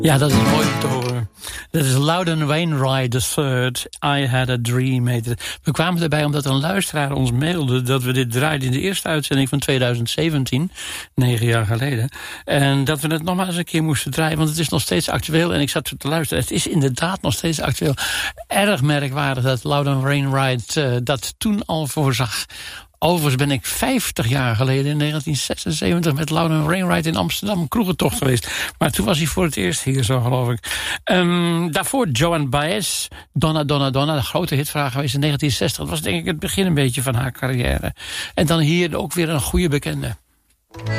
Ja, dat is mooi om te horen. Dat is Loudon Wainwright III, I Had a Dream. We kwamen erbij omdat een luisteraar ons mailde dat we dit draaiden in de eerste uitzending van 2017, 9 jaar geleden. En dat we het nog maar eens een keer moesten draaien, want het is nog steeds actueel. En ik zat te luisteren, het is inderdaad nog steeds actueel. Erg merkwaardig dat Loudon Wainwright dat toen al voorzag. Overigens ben ik 50 jaar geleden in 1976 met Loudon Wainwright in Amsterdam kroegentocht geweest. Maar toen was hij voor het eerst hier zo, geloof ik. Daarvoor Joan Baez, Donna, Donna, Donna, de grote hitvraag geweest in 1960. Dat was denk ik het begin een beetje van haar carrière. En dan hier ook weer een goede bekende.